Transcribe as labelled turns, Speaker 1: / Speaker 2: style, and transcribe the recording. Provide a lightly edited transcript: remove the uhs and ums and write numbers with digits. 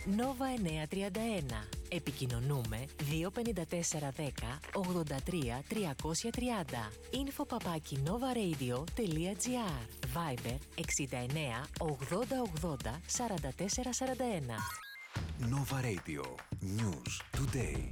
Speaker 1: Nova 931. Επικοινωνούμε 25410 83 330. info@novaradio.gr. Viber 69 80 80 44 41.
Speaker 2: Nova Radio. News Today.